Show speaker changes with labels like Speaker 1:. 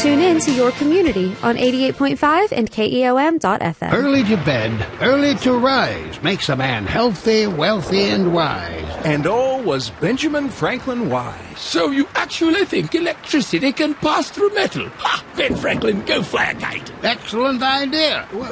Speaker 1: Tune in to your community on 88.5 and KEOM.FM.
Speaker 2: Early to bed, early to rise makes a man healthy, wealthy, and wise.
Speaker 3: And all was Benjamin Franklin wise.
Speaker 4: So you actually think electricity can pass through metal? Ha! Ben Franklin, go fly a kite.
Speaker 2: Excellent idea.